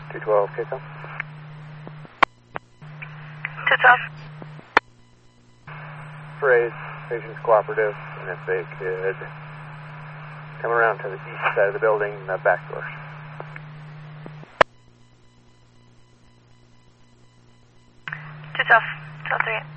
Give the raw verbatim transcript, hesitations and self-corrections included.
two twelve, K C O M. two twelve. Raise, patient's cooperative, and if they could come around to the east side of the building, the back doors. two twelve, twelve three.